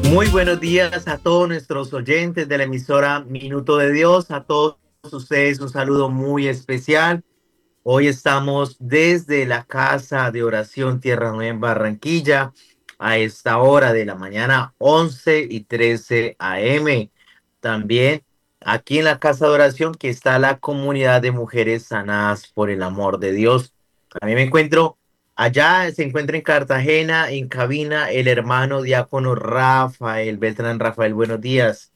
Muy buenos días a todos nuestros oyentes de la emisora Minuto de Dios, a todos ustedes un saludo muy especial. Hoy estamos desde la Casa de Oración Tierra Nueva en Barranquilla a esta hora de la mañana, 11:13 a.m. También aquí en la Casa de Oración que está la comunidad de mujeres sanadas por el amor de Dios. A mí me encuentro allá, se encuentra en Cartagena, en cabina, el hermano diácono Rafael Beltrán. Rafael, buenos días.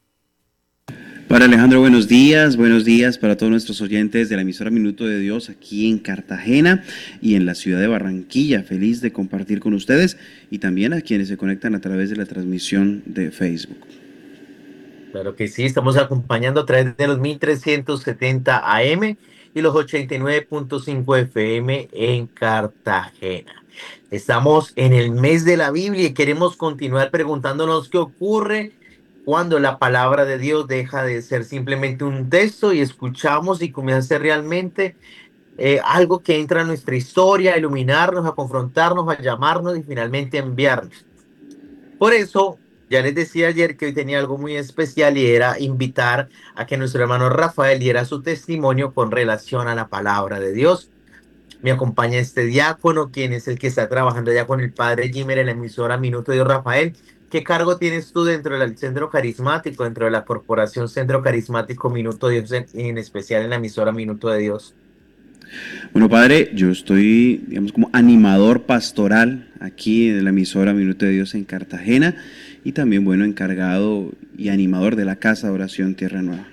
Para Alejandro, buenos días para todos nuestros oyentes de la emisora Minuto de Dios aquí en Cartagena y en la ciudad de Barranquilla. Feliz de compartir con ustedes y también a quienes se conectan a través de la transmisión de Facebook. Claro que sí, estamos acompañando a través de los 1370 AM y los 89.5 FM en Cartagena. Estamos en el mes de la Biblia y queremos continuar preguntándonos qué ocurre cuando la palabra de Dios deja de ser simplemente un texto y escuchamos y comienza a ser realmente algo que entra en nuestra historia, a iluminarnos, a confrontarnos, a llamarnos y finalmente a enviarnos. Por eso, ya les decía ayer que hoy tenía algo muy especial y era invitar a que nuestro hermano Rafael diera su testimonio con relación a la palabra de Dios. Me acompaña este diácono, quien es el que está trabajando ya con el padre Jimmer en la emisora Minuto de Dios. Rafael, ¿qué cargo tienes tú dentro del centro carismático, dentro de la corporación Centro Carismático Minuto de Dios, en especial en la emisora Minuto de Dios? Bueno, padre, yo estoy, digamos, como animador pastoral aquí de la emisora Minuto de Dios en Cartagena y también, bueno, encargado y animador de la Casa de Oración Tierra Nueva.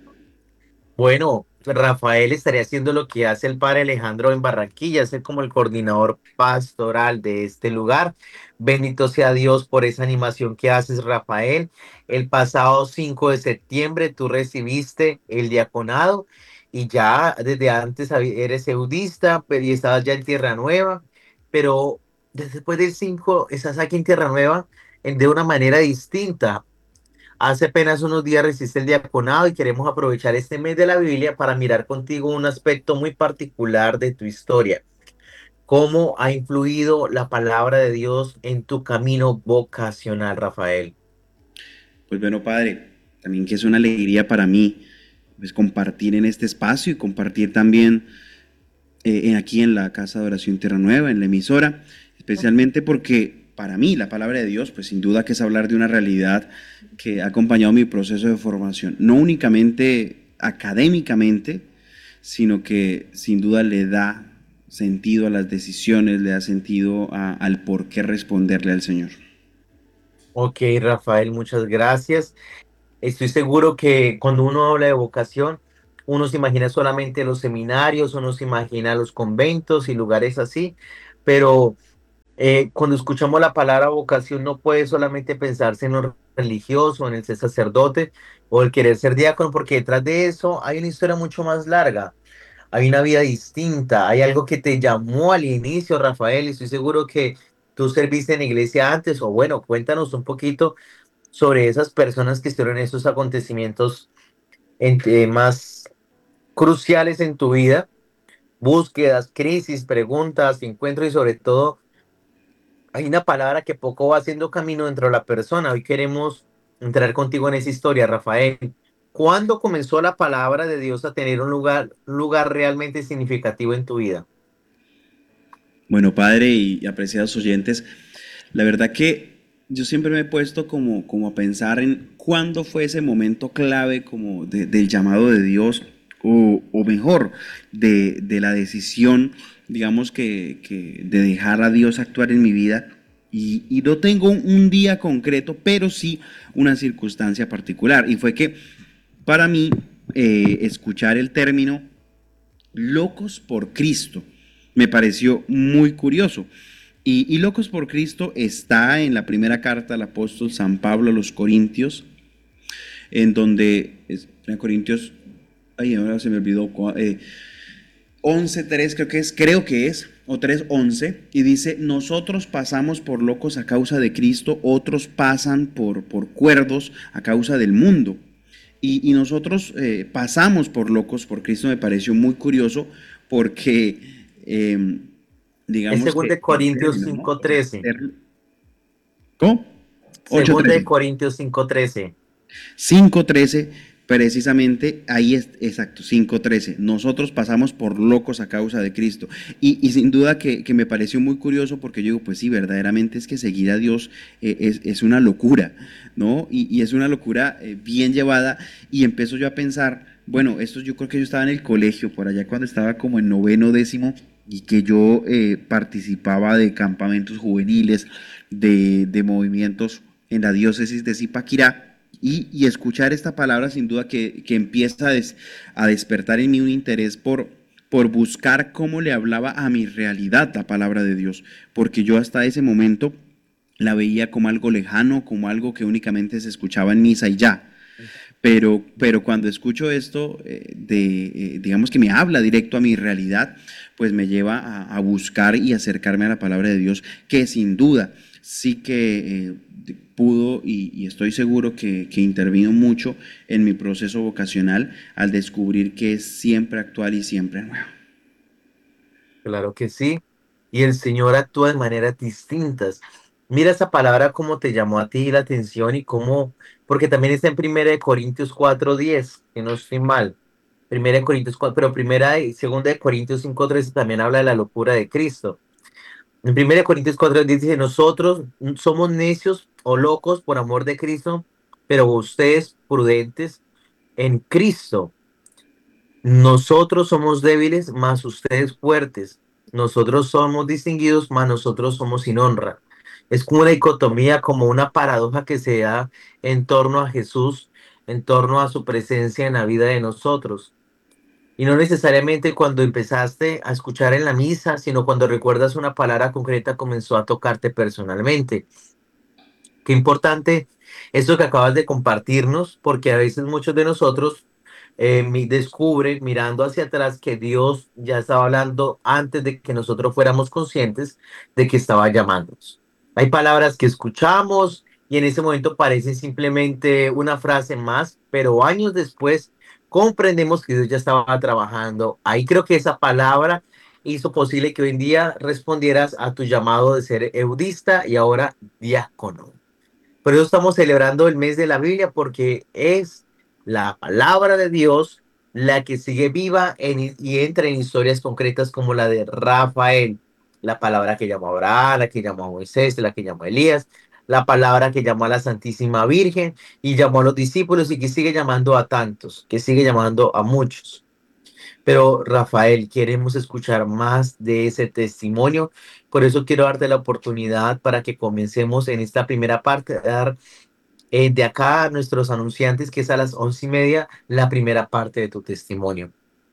Bueno, Rafael estaría haciendo lo que hace el padre Alejandro en Barranquilla, ser como el coordinador pastoral de este lugar. Bendito sea Dios por esa animación que haces, Rafael. El pasado 5 de septiembre tú recibiste el diaconado y ya desde antes eres eudista, y estabas ya en Tierra Nueva, pero después del 5 estás aquí en Tierra Nueva de una manera distinta. Hace apenas unos días recibiste el diaconado y queremos aprovechar este mes de la Biblia para mirar contigo un aspecto muy particular de tu historia. ¿Cómo ha influido la palabra de Dios en tu camino vocacional, Rafael? Pues bueno, padre, también que es una alegría para mí, pues compartir en este espacio y compartir también aquí en la Casa de Oración Tierra Nueva, en la emisora, especialmente porque para mí la palabra de Dios, pues sin duda que es hablar de una realidad que ha acompañado mi proceso de formación, no únicamente académicamente, sino que sin duda le da sentido a las decisiones, le da sentido al por qué responderle al Señor. Ok, Rafael, muchas gracias. Estoy seguro que cuando uno habla de vocación, uno se imagina solamente los seminarios, uno se imagina los conventos y lugares así, pero cuando escuchamos la palabra vocación no puede solamente pensarse en lo religioso, en el ser sacerdote o el querer ser diácono, porque detrás de eso hay una historia mucho más larga, hay una vida distinta, hay algo que te llamó al inicio, Rafael, y estoy seguro que tú serviste en iglesia antes, o bueno, cuéntanos un poquito sobre esas personas que estuvieron en esos acontecimientos más cruciales en tu vida, búsquedas, crisis, preguntas, encuentros y sobre todo hay una palabra que poco va haciendo camino dentro de la persona. Hoy queremos entrar contigo en esa historia, Rafael. ¿Cuándo comenzó la palabra de Dios a tener un lugar realmente significativo en tu vida? Bueno, padre y apreciados oyentes, la verdad que yo siempre me he puesto como a pensar en cuándo fue ese momento clave como del llamado de Dios o mejor, de la decisión, digamos que de dejar a Dios actuar en mi vida. Y no tengo un día concreto, pero sí una circunstancia particular. Y fue que para mí escuchar el término Locos por Cristo me pareció muy curioso. Y Locos por Cristo está en la primera carta del apóstol San Pablo a los Corintios, en donde, en Corintios, ay, ahora se me olvidó, 11:3 creo que es, o 3:11, y dice, nosotros pasamos por locos a causa de Cristo, otros pasan por cuerdos a causa del mundo. Y nosotros pasamos por locos por Cristo, me pareció muy curioso porque Es digamos según que de el Corintios término, ¿no? O sea, 5:13. ¿cómo? Segunda de 8:13. Corintios 5:13. 5:13, precisamente ahí es, exacto, 5:13. Nosotros pasamos por locos a causa de Cristo. Y sin duda que me pareció muy curioso porque yo digo, pues sí, verdaderamente es que seguir a Dios es una locura, ¿no? Y es una locura bien llevada. Y empiezo yo a pensar, bueno, esto yo creo que yo estaba en el colegio, por allá cuando estaba como en noveno, décimo, y que yo participaba de campamentos juveniles, de movimientos en la diócesis de Zipaquirá. Y escuchar esta palabra sin duda que empieza a despertar en mí un interés por buscar cómo le hablaba a mi realidad la palabra de Dios, porque yo hasta ese momento la veía como algo lejano, como algo que únicamente se escuchaba en misa y ya. Pero cuando escucho esto, digamos que me habla directo a mi realidad, pues me lleva a buscar y acercarme a la palabra de Dios, que sin duda sí que pudo y estoy seguro que intervino mucho en mi proceso vocacional al descubrir que es siempre actual y siempre nuevo. Claro que sí. Y el Señor actúa de maneras distintas. Mira esa palabra cómo te llamó a ti la atención y cómo, porque también está en Primera de Corintios 4:10, que no estoy mal. Primera de Corintios 4, pero Primera y Segunda de Corintios 5:13 también habla de la locura de Cristo. En Primera de Corintios 4:10 dice, nosotros somos necios o locos por amor de Cristo, pero ustedes prudentes en Cristo. Nosotros somos débiles, mas ustedes fuertes. Nosotros somos distinguidos, mas nosotros somos sin honra. Es como una dicotomía, como una paradoja que se da en torno a Jesús, en torno a su presencia en la vida de nosotros. Y no necesariamente cuando empezaste a escuchar en la misa, sino cuando recuerdas una palabra concreta comenzó a tocarte personalmente. Qué importante esto que acabas de compartirnos, porque a veces muchos de nosotros descubren mirando hacia atrás que Dios ya estaba hablando antes de que nosotros fuéramos conscientes de que estaba llamándonos. Hay palabras que escuchamos y en ese momento parece simplemente una frase más, pero años después comprendemos que Dios ya estaba trabajando. Ahí creo que esa palabra hizo posible que hoy en día respondieras a tu llamado de ser eudista y ahora diácono. Por eso estamos celebrando el mes de la Biblia, porque es la palabra de Dios la que sigue viva y entra en historias concretas como la de Rafael, la palabra que llamó a Abraham, la que llamó a Moisés, la que llamó a Elías, la palabra que llamó a la Santísima Virgen y llamó a los discípulos y que sigue llamando a tantos, que sigue llamando a muchos. Pero Rafael, queremos escuchar más de ese testimonio. Por eso quiero darte la oportunidad para que comencemos en esta primera parte, a dar de acá a nuestros anunciantes, que es a las 11:30, la primera parte de tu testimonio.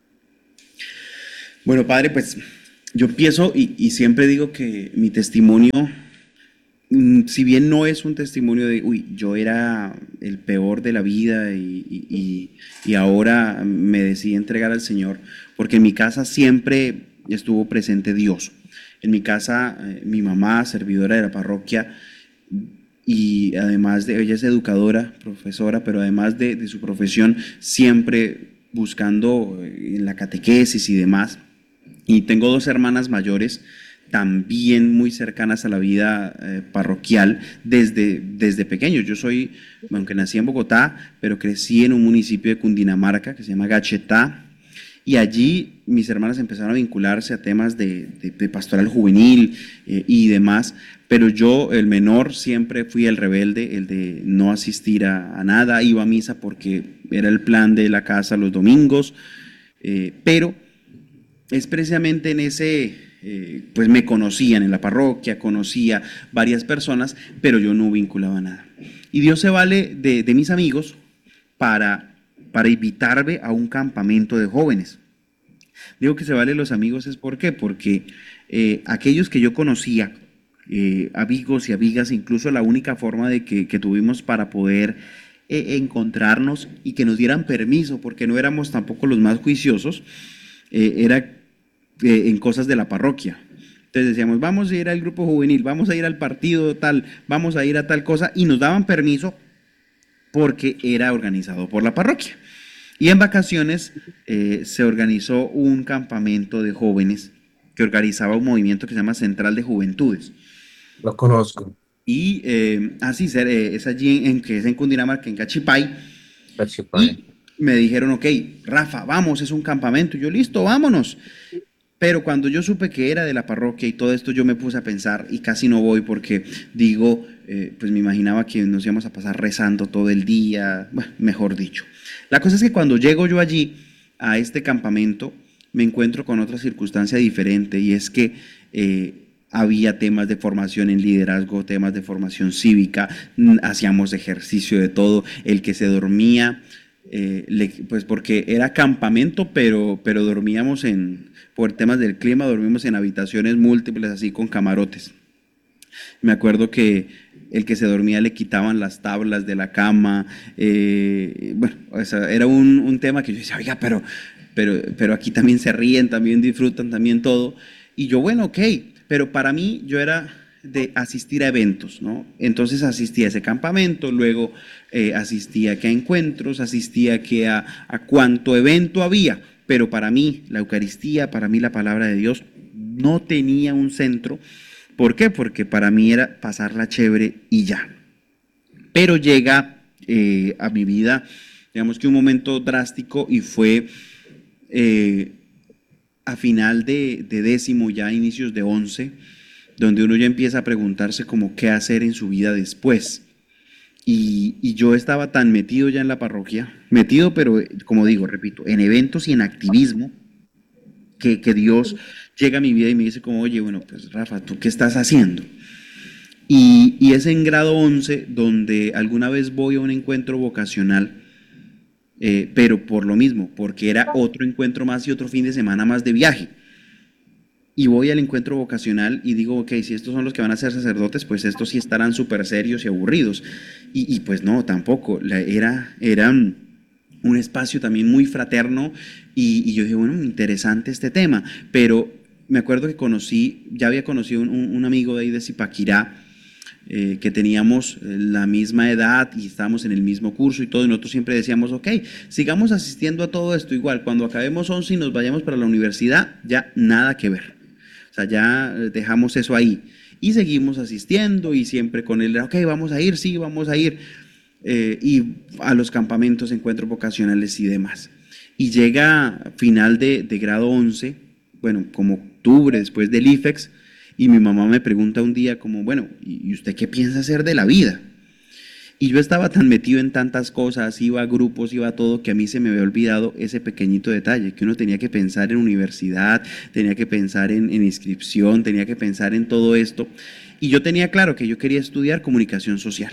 Bueno, padre, pues yo empiezo y siempre digo que mi testimonio, si bien no es un testimonio de, uy, yo era el peor de la vida y ahora me decidí entregar al Señor, porque en mi casa siempre estuvo presente Dios. En mi casa, mi mamá, servidora de la parroquia, y además de, ella es educadora, profesora, pero además de su profesión, siempre buscando en la catequesis y demás. Y tengo dos hermanas mayores también muy cercanas a la vida parroquial desde pequeño. Yo soy, aunque nací en Bogotá, pero crecí en un municipio de Cundinamarca que se llama Gachetá. Y allí mis hermanas empezaron a vincularse a temas de pastoral juvenil y demás, pero yo, el menor, siempre fui el rebelde, el de no asistir a nada, iba a misa porque era el plan de la casa los domingos, pero es precisamente en ese, pues me conocían en la parroquia, conocía varias personas, pero yo no vinculaba nada. Y Dios se vale de mis amigos para invitarme a un campamento de jóvenes. Digo que se vale los amigos es ¿por qué? Porque aquellos que yo conocía, amigos y amigas, incluso la única forma de que tuvimos para poder encontrarnos y que nos dieran permiso, porque no éramos tampoco los más juiciosos, era en cosas de la parroquia. Entonces decíamos, vamos a ir al grupo juvenil, vamos a ir al partido tal, vamos a ir a tal cosa, y nos daban permiso porque era organizado por la parroquia. Y en vacaciones se organizó un campamento de jóvenes que organizaba un movimiento que se llama Central de Juventudes. Lo conozco. Y así, es allí que es en Cundinamarca, en Cachipay. Cachipay. Y me dijeron, ok, Rafa, vamos, es un campamento. Y yo, listo, vámonos. Pero cuando yo supe que era de la parroquia y todo esto, yo me puse a pensar y casi no voy porque digo, pues me imaginaba que nos íbamos a pasar rezando todo el día, bueno, mejor dicho. La cosa es que cuando llego yo allí a este campamento, me encuentro con otra circunstancia diferente y es que había temas de formación en liderazgo, temas de formación cívica, hacíamos ejercicio de todo, el que se dormía, pues porque era campamento, pero dormíamos por temas del clima, dormimos en habitaciones múltiples, así con camarotes. Me acuerdo que el que se dormía le quitaban las tablas de la cama. Bueno, o sea, era un tema que yo decía, oiga, pero aquí también se ríen, también disfrutan, también todo. Y yo, bueno, ok, pero para mí yo era de asistir a eventos, ¿no? Entonces asistía a ese campamento, luego asistía que a encuentros, asistía que a cuánto evento había, pero para mí la Eucaristía, para mí la palabra de Dios no tenía un centro. ¿Por qué? Porque para mí era pasarla chévere y ya. Pero llega a mi vida, digamos que un momento drástico y fue eh, a final de décimo, ya inicios de 11, donde uno ya empieza a preguntarse como qué hacer en su vida después. Y yo estaba tan metido ya en la parroquia, metido, pero como digo, repito, en eventos y en activismo, que Dios llega a mi vida y me dice como, oye, bueno, pues Rafa, ¿tú qué estás haciendo? Y es en grado 11 donde alguna vez voy a un encuentro vocacional, pero por lo mismo, porque era otro encuentro más y otro fin de semana más de viaje. Y voy al encuentro vocacional y digo, ok, si estos son los que van a ser sacerdotes, pues estos sí estarán súper serios y aburridos. Y pues no, tampoco. Era un espacio también muy fraterno y yo dije, bueno, interesante este tema. Pero me acuerdo que ya había conocido un amigo de ahí de Zipaquirá, que teníamos la misma edad y estábamos en el mismo curso y todo, y nosotros siempre decíamos, ok, sigamos asistiendo a todo esto igual, cuando acabemos 11 y nos vayamos para la universidad, ya nada que ver. O sea, ya dejamos eso ahí. Y seguimos asistiendo y siempre con él, ok, vamos a ir, sí, vamos a ir. Y a los campamentos, encuentros vocacionales y demás. Y llega final de grado 11, bueno, como octubre, después del IFEX, y mi mamá me pregunta un día como, bueno, ¿y usted qué piensa hacer de la vida? Y yo estaba tan metido en tantas cosas, iba a grupos, iba a todo, que a mí se me había olvidado ese pequeñito detalle, que uno tenía que pensar en universidad, tenía que pensar en inscripción, tenía que pensar en todo esto. Y yo tenía claro que yo quería estudiar comunicación social.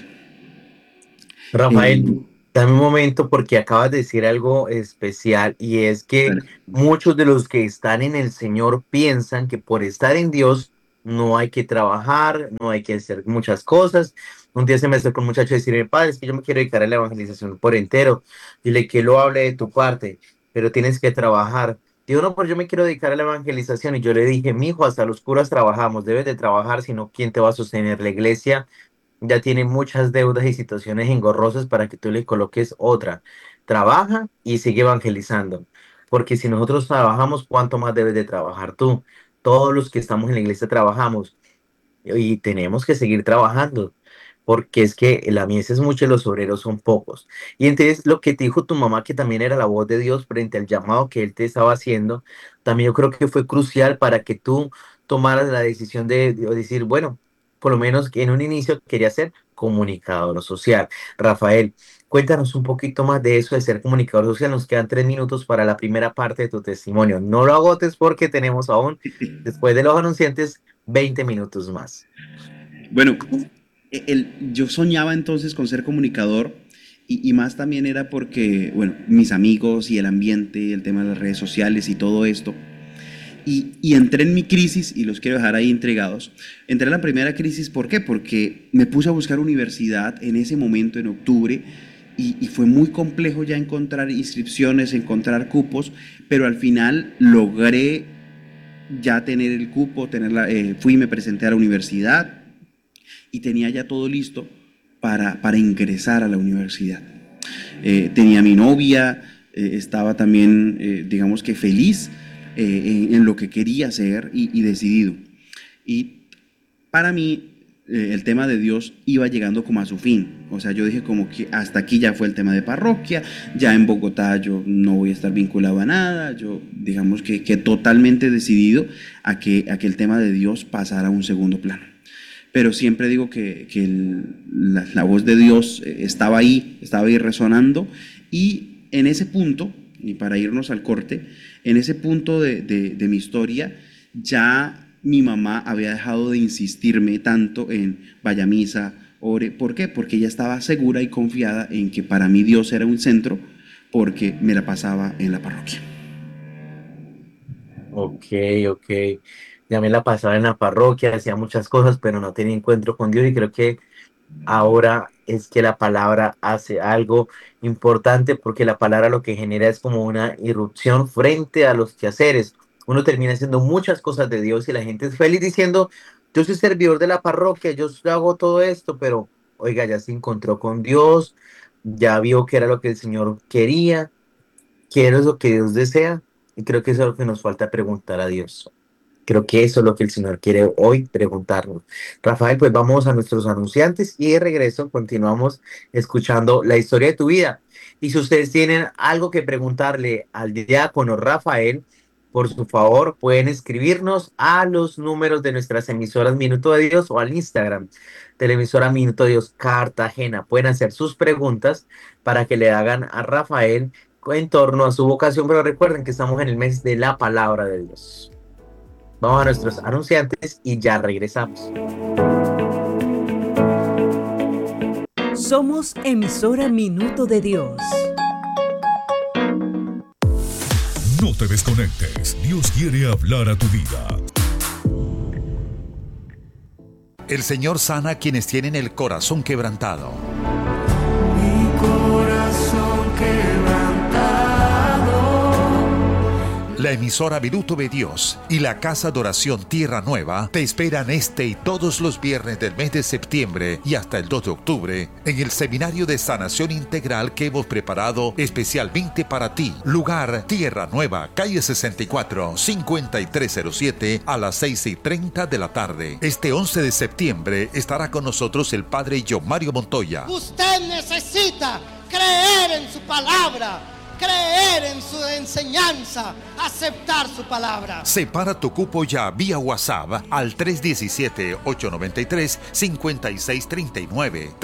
Rafael, Eh, dame un momento porque acabas de decir algo especial y es que Dale. muchos de los que están en el Señor piensan que por estar en Dios no hay que trabajar, no hay que hacer muchas cosas. Un día se me acercó un muchacho y decirle, padre, es que yo me quiero dedicar a la evangelización por entero. Dile que lo hable de tu parte, pero tienes que trabajar. Digo, no, pues yo me quiero dedicar a la evangelización y yo le dije, mi hijo, hasta los curas trabajamos, debes de trabajar, si no, ¿quién te va a sostener? La iglesia ya tiene muchas deudas y situaciones engorrosas para que tú le coloques otra. Trabaja y sigue evangelizando. Porque si nosotros trabajamos, ¿cuánto más debes de trabajar tú? Todos los que estamos en la iglesia trabajamos y tenemos que seguir trabajando. Porque es que la mies es mucho y los obreros son pocos. Y entonces lo que te dijo tu mamá, que también era la voz de Dios frente al llamado que él te estaba haciendo, también yo creo que fue crucial para que tú tomaras la decisión de decir, bueno, por lo menos que en un inicio quería ser comunicador social. Rafael, cuéntanos un poquito más de eso de ser comunicador social. Nos quedan 3 minutos para la primera parte de tu testimonio. No lo agotes porque tenemos aún, después de los anunciantes, 20 minutos más. Bueno, yo soñaba entonces con ser comunicador y más también era porque, bueno, mis amigos y el ambiente, el tema de las redes sociales y todo esto. Y entré en mi crisis y los quiero dejar ahí intrigados. Entré en la primera crisis, ¿por qué? Porque me puse a buscar universidad en ese momento, en octubre, y fue muy complejo ya encontrar inscripciones, encontrar cupos, pero al final logré ya tener el cupo, fui y me presenté a la universidad y tenía ya todo listo para ingresar a la universidad. Tenía mi novia, estaba también, digamos que feliz en lo que quería hacer y decidido. Y para mí, el tema de Dios iba llegando como a su fin. O sea, yo dije como que hasta aquí ya fue el tema de parroquia, ya en Bogotá yo no voy a estar vinculado a nada, yo digamos que totalmente decidido a que el tema de Dios pasara a un segundo plano. Pero siempre digo que la voz de Dios estaba ahí resonando, y en ese punto, y para irnos al corte, en ese punto de mi historia, ya mi mamá había dejado de insistirme tanto en vaya a misa, ore. ¿Por qué? Porque ella estaba segura y confiada en que para mí Dios era un centro, porque me la pasaba en la parroquia. Ok, ok. Ya me la pasaba en la parroquia, hacía muchas cosas, pero no tenía encuentro con Dios y creo que ahora es que la palabra hace algo importante porque la palabra lo que genera es como una irrupción frente a los quehaceres. Uno termina haciendo muchas cosas de Dios y la gente es feliz diciendo, yo soy servidor de la parroquia, yo hago todo esto, pero oiga, ya se encontró con Dios, ya vio que era lo que el Señor quería, que era lo que Dios desea y creo que eso es lo que nos falta preguntar a Dios. Creo que eso es lo que el Señor quiere hoy preguntarnos. Rafael, pues vamos a nuestros anunciantes y de regreso continuamos escuchando la historia de tu vida. Y si ustedes tienen algo que preguntarle al diácono Rafael, por su favor, pueden escribirnos a los números de nuestras emisoras Minuto de Dios o al Instagram de la emisora Minuto de Dios Cartagena. Pueden hacer sus preguntas para que le hagan a Rafael en torno a su vocación, pero recuerden que estamos en el mes de la palabra de Dios. Vamos a nuestros anunciantes y ya regresamos. Somos emisora Minuto de Dios. No te desconectes. Dios quiere hablar a tu vida. El Señor sana a quienes tienen el corazón quebrantado. Mi corazón quebrantado. La emisora Minuto de Dios y la Casa de Oración Tierra Nueva te esperan este y todos los viernes del mes de septiembre y hasta el 2 de octubre en el Seminario de Sanación Integral que hemos preparado especialmente para ti. Lugar Tierra Nueva, calle 64, 5307 a las 6:30 de la tarde. Este 11 de septiembre estará con nosotros el Padre John Mario Montoya. Usted necesita creer en su palabra, creer en su enseñanza, aceptar su palabra. Separa tu cupo ya vía WhatsApp al 317-893-5639.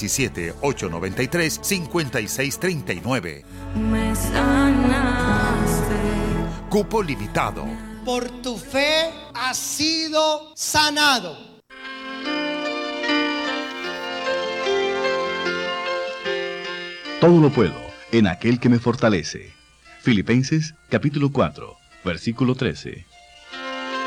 317-893-5639. Me sanaste. Cupo limitado. Por tu fe has sido sanado. Todo lo puedo en aquel que me fortalece. Filipenses capítulo 4, versículo 13.